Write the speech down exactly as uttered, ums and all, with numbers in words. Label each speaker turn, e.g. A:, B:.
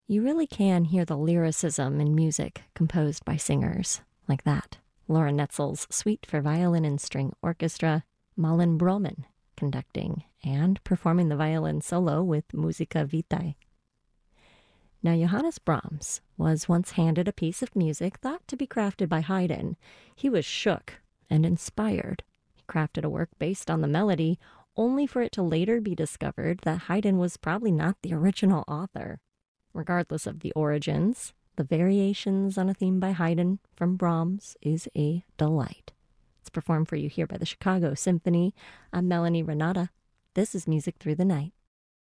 A: You really can hear the lyricism in music composed by singers like that. Laura Netzel's Suite for Violin and String Orchestra, Malin Broman conducting and performing the violin solo with Musica Vitae. Now, Johannes Brahms was once handed a piece of music thought to be crafted by Haydn. He was shook and inspired. He crafted a work based on the melody, only for it to later be discovered that Haydn was probably not the original author. Regardless of the origins, the variations on a theme by Haydn from Brahms is a delight. It's performed for you here by the Chicago Symphony. I'm Melanie Renata. This is Music Through the Night.